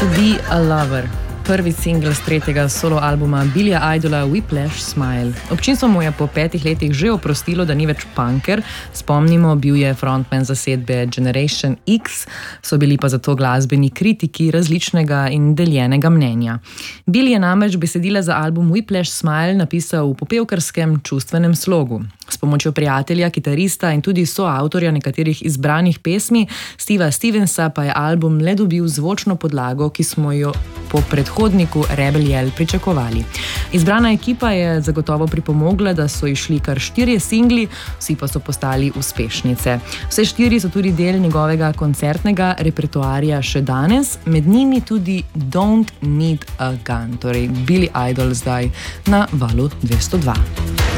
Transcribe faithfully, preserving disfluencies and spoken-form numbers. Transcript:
To Be a Lover, prvi singl z tretjega solo albuma Billyja Idola Whiplash Smile. Občinstvo mu je po petih letih že oprostilo, da ni več punker. Spomnimo, bil je frontman zasedbe Generation X, so bili pa zato glasbeni kritiki različnega in deljenega mnenja. Billy je namreč besedila za album Whiplash Smile napisal v popevkarskem čustvenem slogu. S pomočjo prijatelja, kitarista in tudi soavtorja nekaterih izbranih pesmi Steva Stevensa pa je album le dobil zvočno podlago, ki smo jo po predhodniku Rebel Yell pričakovali. Izbrana ekipa je zagotovo pripomogla, da so išli kar štirje singli, vsi pa so postali uspešnice. Vse štiri so tudi del njegovega koncertnega repertoarja še danes, med njimi tudi Don't Need a Gun, torej Billy Idol zdaj na valu dvesto dva.